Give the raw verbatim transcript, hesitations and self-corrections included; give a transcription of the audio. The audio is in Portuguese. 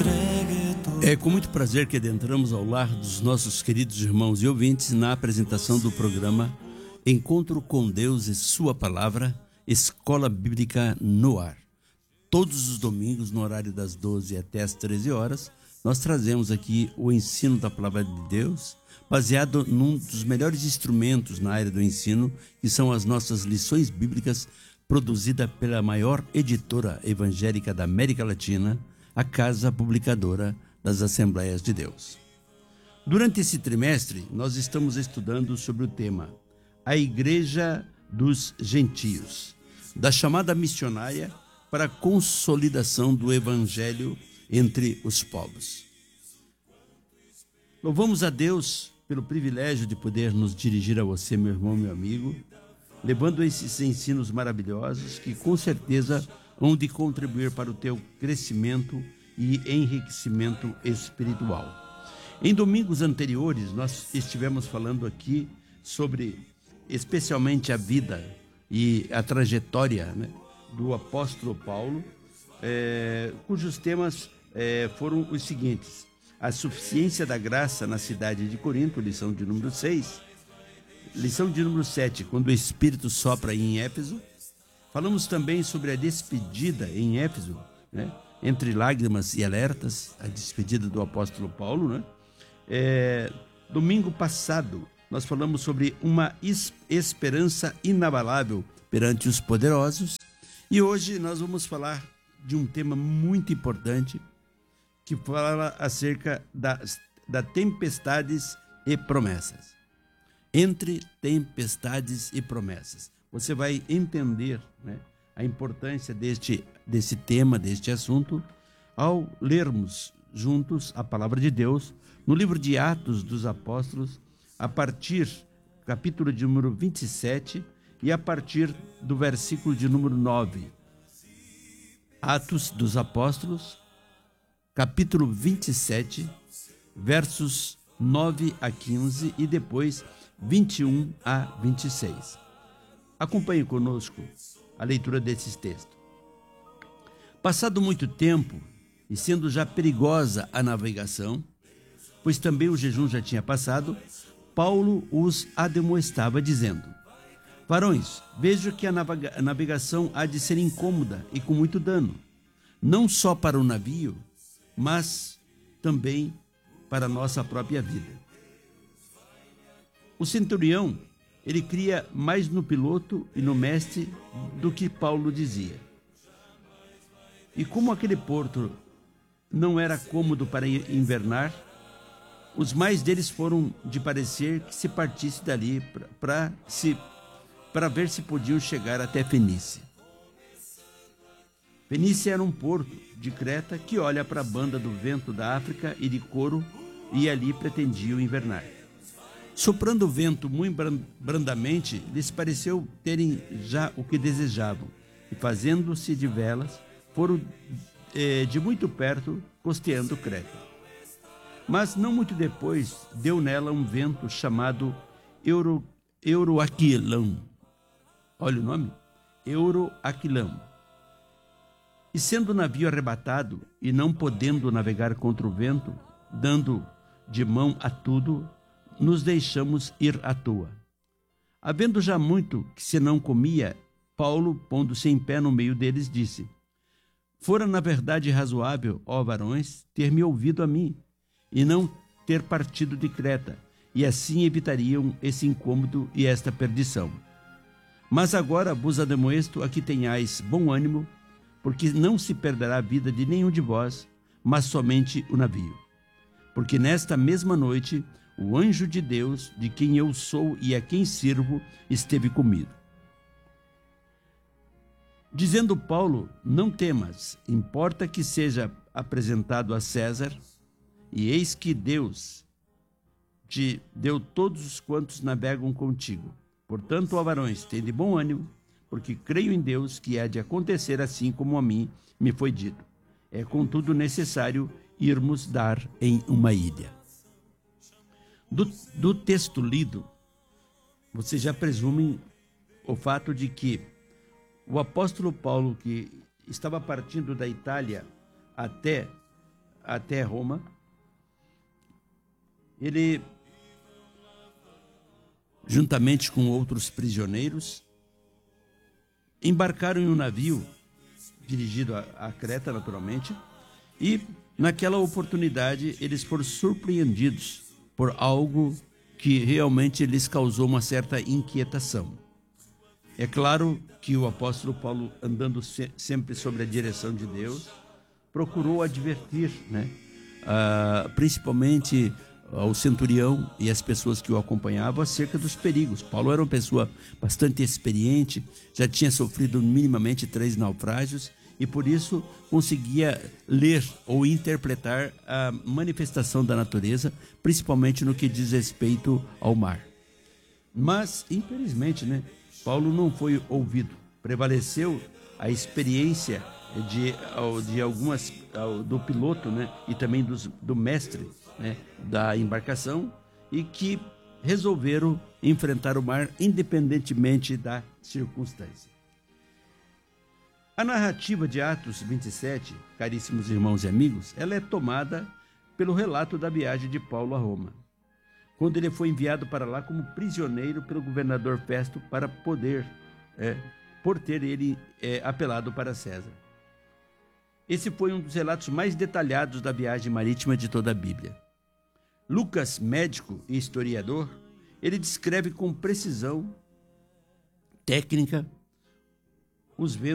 É com muito prazer que adentramos ao lar dos nossos queridos irmãos e ouvintes na apresentação do programa Encontro com Deus e Sua Palavra, Escola Bíblica no Ar. Todos os domingos, no horário das doze até as treze horas, nós trazemos aqui o ensino da Palavra de Deus, baseado num dos melhores instrumentos na área do ensino, que são as nossas lições bíblicas, produzida pela maior editora evangélica da América Latina, a Casa Publicadora das Assembleias de Deus. Durante esse trimestre, nós estamos estudando sobre o tema A Igreja dos Gentios, da chamada missionária para a consolidação do Evangelho entre os povos. Louvamos a Deus pelo privilégio de poder nos dirigir a você, meu irmão, meu amigo, levando esses ensinos maravilhosos que com certeza vão de contribuir para o teu crescimento e enriquecimento espiritual. Em domingos anteriores, nós estivemos falando aqui sobre especialmente a vida e a trajetória, né, do apóstolo Paulo, é, cujos temas é, foram os seguintes: a suficiência da graça na cidade de Corinto, lição de número seis, lição de número sete, quando o Espírito sopra em Éfeso. Falamos também sobre a despedida em Éfeso, né, entre lágrimas e alertas, a despedida do apóstolo Paulo, né? É, domingo passado, nós falamos sobre uma esperança inabalável perante os poderosos, e hoje nós vamos falar de um tema muito importante, que fala acerca das, das tempestades e promessas. Entre tempestades e promessas. Você vai entender, né, a importância deste, desse tema, deste assunto, ao lermos juntos a palavra de Deus no livro de Atos dos Apóstolos, a partir do capítulo de número vinte e sete e a partir do versículo de número nove. Atos dos Apóstolos, capítulo vinte e sete, versos nove a quinze e depois vinte e um a vinte e seis. Acompanhe conosco a leitura desses textos. Passado muito tempo, e sendo já perigosa a navegação, pois também o jejum já tinha passado, Paulo os admoestava, dizendo: varões, vejo que a navegação há de ser incômoda e com muito dano, não só para o navio, mas também para a nossa própria vida. O centurião, ele cria mais no piloto e no mestre do que Paulo dizia. E como aquele porto não era cômodo para invernar, os mais deles foram de parecer que se partisse dali para se para ver se podiam chegar até Fenícia. Fenícia era um porto de Creta que olha para a banda do vento da África e de Coro, e ali pretendiam invernar. Soprando o vento muito brandamente, lhes pareceu terem já o que desejavam, e fazendo-se de velas, foram eh, de muito perto costeando Creta. Mas não muito depois, deu nela um vento chamado Euro, Euroaquilão. Olha o nome, Euroaquilão. E sendo o navio arrebatado, e não podendo navegar contra o vento, dando de mão a tudo, nos deixamos ir à toa. Havendo já muito que se não comia, Paulo, pondo-se em pé no meio deles, disse: fora na verdade razoável, ó varões, ter me ouvido a mim, e não ter partido de Creta, e assim evitariam esse incômodo e esta perdição. Mas agora vos admoesto a que tenhais bom ânimo, porque não se perderá a vida de nenhum de vós, mas somente o navio. Porque nesta mesma noite o anjo de Deus, de quem eu sou e a quem sirvo, esteve comigo. Dizendo Paulo: não temas, importa que seja apresentado a César, e eis que Deus te deu todos os quantos navegam contigo. Portanto, ó varões, tende bom ânimo, porque creio em Deus que há de acontecer assim como a mim me foi dito. É contudo necessário irmos dar em uma ilha. Do, do texto lido, vocês já presumem o fato de que o apóstolo Paulo, que estava partindo da Itália até até Roma. Ele, juntamente com outros prisioneiros, embarcaram em um navio dirigido a, a Creta, naturalmente, e naquela oportunidade eles foram surpreendidos por algo que realmente lhes causou uma certa inquietação. É claro que o apóstolo Paulo, andando se, sempre sobre a direção de Deus, procurou advertir, né, ah, principalmente ao centurião e as pessoas que o acompanhavam acerca dos perigos. Paulo era uma pessoa bastante experiente, já tinha sofrido minimamente três naufrágios e por isso conseguia ler ou interpretar a manifestação da natureza, principalmente no que diz respeito ao mar. Mas, infelizmente, né, Paulo não foi ouvido. Prevaleceu a experiência de, de algumas do piloto, né, e também dos, do mestre, né, da embarcação, e que resolveram enfrentar o mar independentemente da circunstância. A narrativa de Atos vinte e sete, caríssimos irmãos e amigos, ela é tomada pelo relato da viagem de Paulo a Roma, quando ele foi enviado para lá como prisioneiro pelo governador Festo para poder, é, por ter ele é, apelado para César. Esse foi um dos relatos mais detalhados da viagem marítima de toda a Bíblia. Lucas, médico e historiador, ele descreve com precisão técnica os ventos